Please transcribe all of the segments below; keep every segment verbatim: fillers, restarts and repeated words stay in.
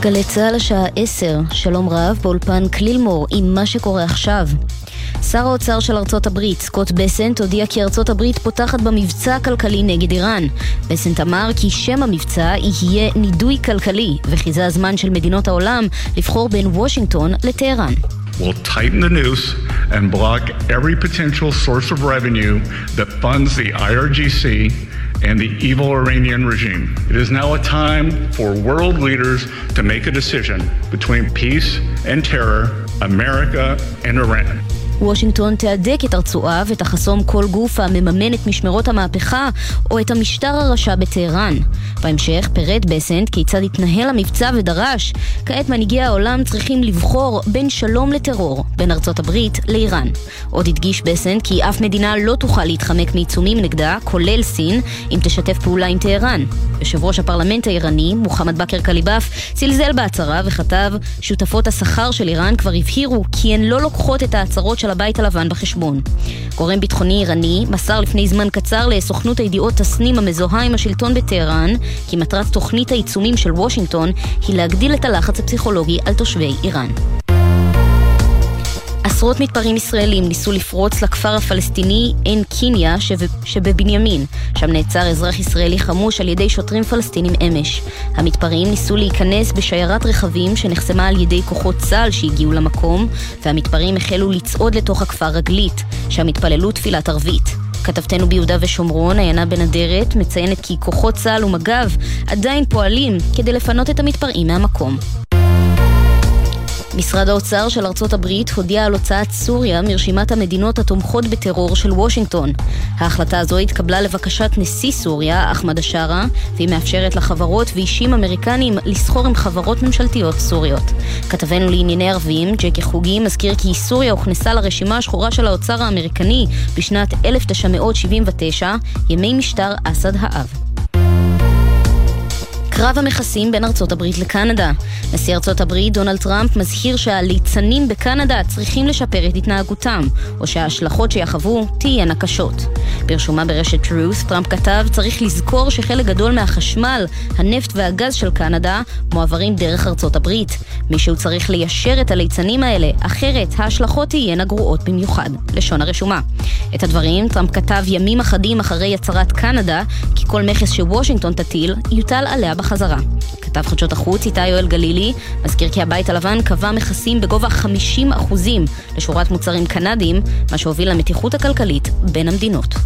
גלי צהל השעה עשר, שלום רב, באולפן קלילמור עם מה שקורה עכשיו. שר האוצר של ארצות הברית, סקוט בסנט, הודיע כי ארצות הברית פותחת במבצע כלכלי נגד איראן. בסנט אמר כי שם המבצע יהיה נידוי כלכלי, וחיזה הזמן של מדינות העולם לבחור בין וושינגטון לטהרן. We'll tighten the noose and block every potential source of revenue that funds the I R G C and the evil Iranian regime. It is now a time for world leaders to make a decision between peace and terror, America and Iran. וושינגטון תהדק את הרצועה ותחסום כל גוף המממן את משמרות המהפכה או את המשטר הרשע בטהרן. בהמשך פירט בסנט כיצד התנהל המבצע ודרש, כעת מנהיגי העולם צריכים לבחור בין שלום לטרור, בין ארצות הברית לאיראן. עוד הדגיש בסנט כי אף מדינה לא תוכל להתחמק מעיצומים נגדה, כולל סין, אם תשתף פעולה עם טהרן. יושב ראש הפרלמנט האיראני, מוחמד בכר קליבאף, צלזל בהצהרה וכתב, שותפות השכר של איראן כבר הבהירו כי הן לא לוקחות את ההצהרות של הבית הלבן בחשבון. גורם ביטחוני איראני מסר לפני זמן קצר לסוכנות הידיעות תסנים המזוהה עם השלטון בטהרן, כי מטרת תוכנית העיצומים של וושינגטון היא להגדיל את הלחץ הפסיכולוגי על תושבי איראן. עשרות מתפרעים ישראלים ניסו לפרוץ לכפר הפלסטיני עין קיניה שבבנימין. שם נעצר אזרח ישראלי חמוש על ידי שוטרים פלסטינים אמש. המתפרעים ניסו להיכנס בשיירת רכבים שנחסמה על ידי כוחות צה"ל שהגיעו למקום, והמתפרעים החלו לצעוד לתוך הכפר רגלית, שם התפללו תפילת ערבית. כתבתנו ביהודה ושומרון, עיינה בן אדרת, מציינת כי כוחות צה"ל ומג"ב עדיין פועלים כדי לפנות את המתפרעים מהמקום. משרד האוצר של ארצות הברית הודיע על הוצאת סוריה מרשימת המדינות התומכות בטרור של וושינגטון. ההחלטה הזו התקבלה לבקשת נשיא סוריה, אחמד א-שארה, והיא מאפשרת לחברות ואישים אמריקנים לסחור עם חברות ממשלתיות סוריות. כתבנו לענייני ערבים, ג'קי חוגי, מזכיר כי סוריה הוכנסה לרשימה השחורה של האוצר האמריקני בשנת אלף תשע מאות שבעים ותשע, ימי משטר אסד האב. קרב המכסים בין ארצות הברית לקנדה. נשיא ארצות הברית דונלד טראמפ מזהיר שהליצנים בקנדה צריכים לשפר את התנהגותם, או שההשלכות שיחוו תהיינה קשות. ברשומה ברשת Truth, טראמפ כתב, צריך לזכור שחלק גדול מהחשמל, הנפט והגז של קנדה מועברים דרך ארצות הברית. מישהו צריך ליישר את הליצנים האלה, אחרת ההשלכות תהיינה גרועות במיוחד. לשון הרשומה. את הדברים טראמפ כתב ימים אחדים אחרי הצהרת קנדה, כי כל מכס שוושינגטון תטיל יוטל עליה בחזרה. כתב חדשות החוץ איתי יואל גלילי מזכיר כי הבית הלבן קבע מכסים בגובה חמישים אחוזים לשורת מוצרים קנדיים, מה שהוביל למתיחות הכלכלית בין המדינות.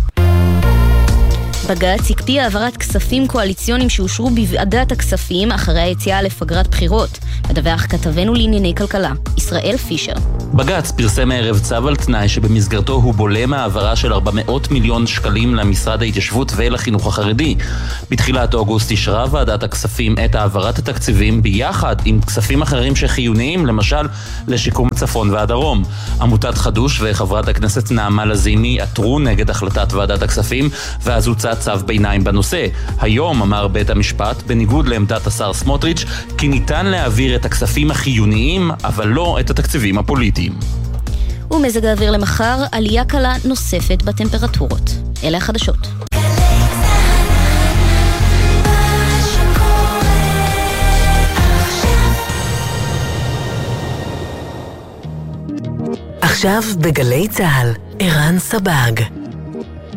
בג"ץ הקפיא העברת כספים קואליציוניים שאושרו בוועדת הכספים אחרי היציאה לפגרת בחירות. מדווח כתבנו לענייני כלכלה, ישראל פישר. בג"ץ פרסם הערב צו על תנאי שבמסגרתו הוא בולם העברה של ארבע מאות מיליון שקלים למשרד ההתיישבות ולחינוך החרדי. בתחילת אוגוסט אישרה ועדת הכספים את העברת התקציבים ביחד עם כספים אחרים שחיוניים, למשל לשיקום הצפון והדרום. עמותת חדוש וחברת הכנסת נעמה לזימי עתרו נגד החלטת ועדת הכספים, ואז הוצא צו ביניים בנושא. היום אמר בית המשפט, בניגוד לעמדת השר סמוטריץ', כי ניתן להעביר את הכספים החיוניים, אבל לא את התקציבים הפוליטיים. ומזג האוויר למחר, עלייה קלה נוספת בטמפרטורות. אלה החדשות. עכשיו בגלי צהל, ערן סבג.